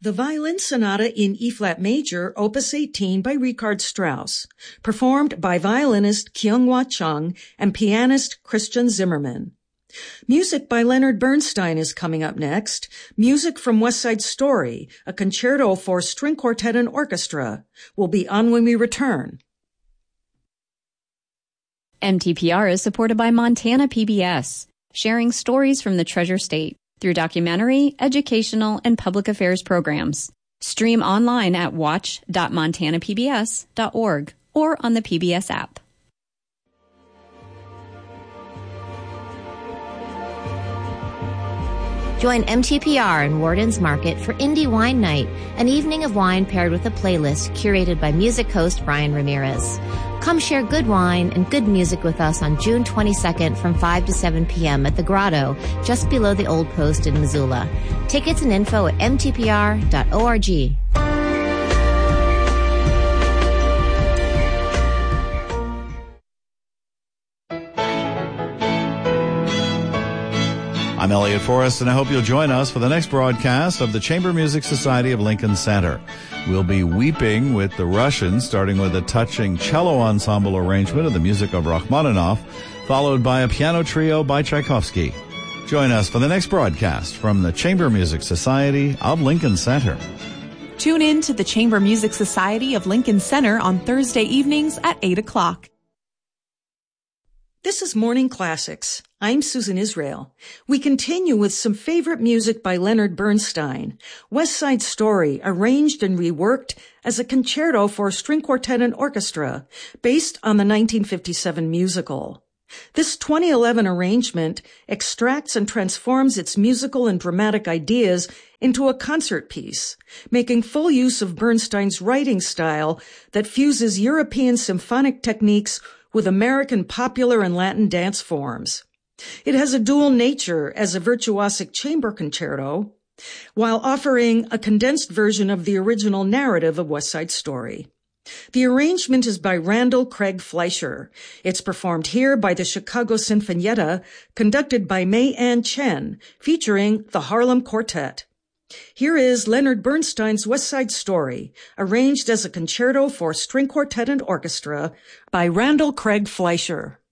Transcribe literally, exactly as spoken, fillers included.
The Violin Sonata in E-flat major, Opus eighteen by Richard Strauss, performed by violinist Kyung-Hwa Chung and pianist Christian Zimmerman. Music by Leonard Bernstein is coming up next. Music from West Side Story, a concerto for string quartet and orchestra, will be on when we return. M T P R is supported by Montana P B S, sharing stories from the Treasure State through documentary, educational, and public affairs programs. Stream online at watch dot montana p b s dot org or on the P B S app. Join M T P R and Warden's Market for Indie Wine Night, an evening of wine paired with a playlist curated by music host Brian Ramirez. Come share good wine and good music with us on June twenty-second from five to seven p.m. at the Grotto, just below the Old Post in Missoula. Tickets and info at m t p r dot org. I'm Elliot Forrest, and I hope you'll join us for the next broadcast of the Chamber Music Society of Lincoln Center. We'll be weeping with the Russians, starting with a touching cello ensemble arrangement of the music of Rachmaninoff, followed by a piano trio by Tchaikovsky. Join us for the next broadcast from the Chamber Music Society of Lincoln Center. Tune in to the Chamber Music Society of Lincoln Center on Thursday evenings at eight o'clock. This is Morning Classics. I'm Susan Israel. We continue with some favorite music by Leonard Bernstein, West Side Story, arranged and reworked as a concerto for string quartet and orchestra, based on the nineteen fifty-seven musical. This twenty eleven arrangement extracts and transforms its musical and dramatic ideas into a concert piece, making full use of Bernstein's writing style that fuses European symphonic techniques with American popular and Latin dance forms. It has a dual nature as a virtuosic chamber concerto, while offering a condensed version of the original narrative of West Side Story. The arrangement is by Randall Craig Fleischer. It's performed here by the Chicago Sinfonietta, conducted by May Ann Chen, featuring the Harlem Quartet. Here is Leonard Bernstein's West Side Story, arranged as a concerto for string quartet and orchestra by Randall Craig Fleischer.